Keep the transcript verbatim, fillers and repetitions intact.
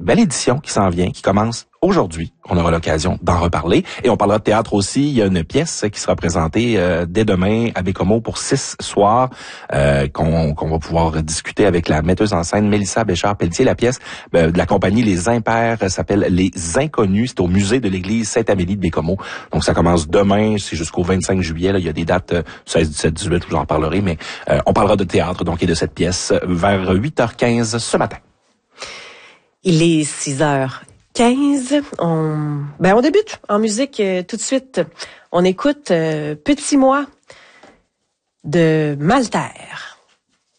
belle édition qui s'en vient, qui commence aujourd'hui. On aura l'occasion d'en reparler. Et on parlera de théâtre aussi. Il y a une pièce qui sera présentée euh, dès demain à Bécomo pour six soirs euh, qu'on, qu'on va pouvoir discuter avec la metteuse en scène Mélissa Béchard-Pelletier. La pièce euh, de la compagnie Les Impairs s'appelle Les Inconnus. C'est au musée de l'église Sainte-Amélie de Bécomo. Donc ça commence demain, c'est jusqu'au vingt-cinq juillet. Là, il y a des dates euh, seize, dix-sept, dix-huit, je vous en parlerai. Mais euh, on parlera de théâtre donc et de cette pièce vers huit heures quinze ce matin. Il est six heures quinze. On, ben on débute en musique euh, tout de suite. On écoute euh, Petit Moi de Maltaire.